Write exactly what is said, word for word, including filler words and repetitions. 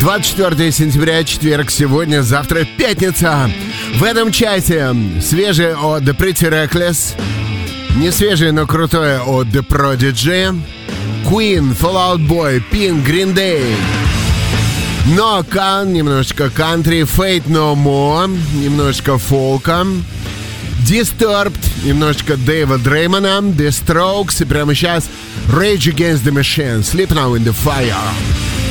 двадцать четвёртое сентября, четверг, сегодня, завтра пятница. В этом часе свежее от The Pretty Reckless, не свежее, но крутое от The Prodigy, Queen, Fall Out Boy, Pink, Green Day. Но Кан, немножечко кантри, Fate No More, немножечко фолка, Disturbed, немножечко Дэйва Дреймона, The Strokes и прямо сейчас Rage Against the Machine, Sleep Now in the Fire.